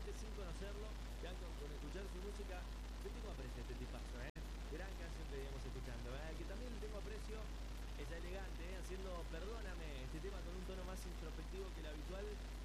realmente sin conocerlo, ya con escuchar su música, yo tengo aprecio a este tipazo, gran canción que veníamos escuchando, que también le tengo aprecio, es elegante, haciendo Perdóname, este tema con un tono más introspectivo que el habitual,